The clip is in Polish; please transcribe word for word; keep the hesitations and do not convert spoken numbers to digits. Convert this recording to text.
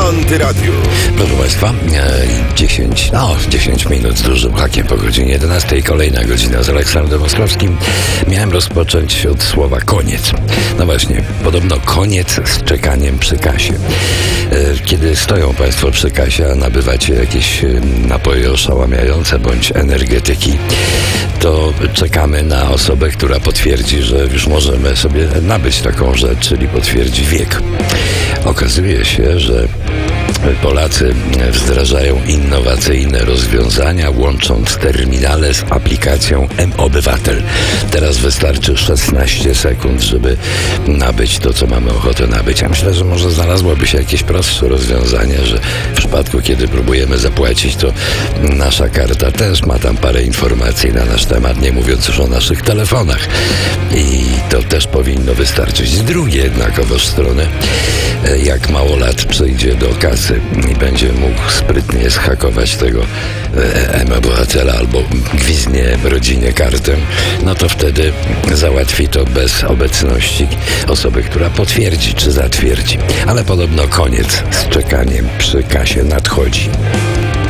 Antyradiu. Proszę Państwa, e, dziesięć, no, dziesięć minut z dużym hakiem po godzinie jedenastej. Kolejna godzina z Aleksandrem Ostrowskim. Miałem rozpocząć od słowa koniec. No właśnie, podobno koniec z czekaniem przy kasie. E, kiedy stoją Państwo przy kasie, a nabywacie jakieś e, napoje oszałamiające bądź energetyki, to czekamy na osobę, która potwierdzi, że już możemy sobie nabyć taką rzecz, czyli potwierdzi wiek. Okazuje się, że Polacy wdrażają innowacyjne rozwiązania, łącząc terminale z aplikacją M-Obywatel. Teraz wystarczy szesnaście sekund, żeby nabyć to, co mamy ochotę nabyć. Ja myślę, że może znalazłoby się jakieś prostsze rozwiązanie, że w przypadku, kiedy próbujemy zapłacić, to nasza karta też ma tam parę informacji na nasz temat, nie mówiąc już o naszych telefonach. I to też powinno wystarczyć. Z drugiej jednakowoż strony, jak małolat przyjdzie do kasy i będzie mógł sprytnie zhakować tego M-Obywatela albo gwizdnie rodzinie kartę, no to wtedy załatwi to bez obecności osoby, która potwierdzi czy zatwierdzi. Ale podobno koniec z czekaniem przy kasie nadchodzi.